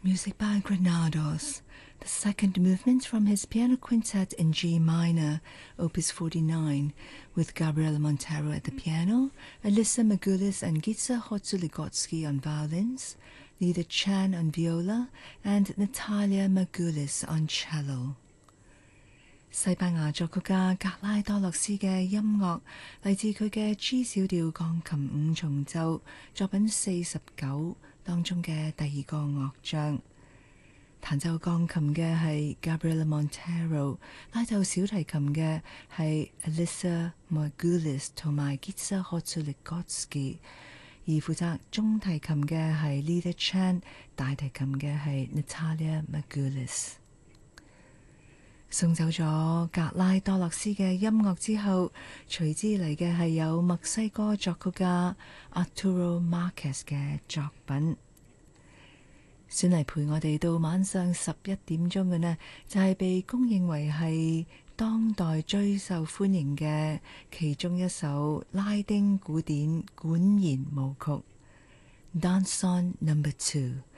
Music by Granados. The second movement from his piano quintet in G minor, Opus 49, with Gabriela Montero at the piano, Alyssa Magoulis and Gitza Hotzuligotsky on violins, Lida Chan on viola, and Natalia Magoulis on cello. 西班牙作曲家格拉多洛斯嘅音樂嚟自佢嘅 G 小調鋼琴五重奏作品49當中嘅第二個樂章。彈奏鋼琴嘅係 Gabriela Montero， 拉奏小提琴嘅係 Alyssa Magoulis 同埋 Gitza Hotzuligotsky， 而負責中提琴嘅係 Lida Chan， 大提琴嘅係 Natalia Magoulis。送走咗格拉多洛斯嘅音樂之後，隨之嚟嘅係有墨西哥作曲家 Arturo Marquez 嘅作品。選嚟陪我哋到晚上11點鐘嘅呢，就係被公認為係當代最受歡迎嘅其中一首拉丁古典管弦舞曲《Danzón No. 2》。